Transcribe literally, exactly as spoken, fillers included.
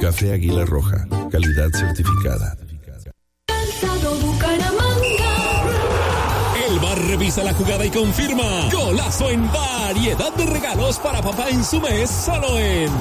Café Águila Roja, calidad certificada. El bar revisa la jugada y confirma. Golazo en variedad de regalos para papá en su mes, solo en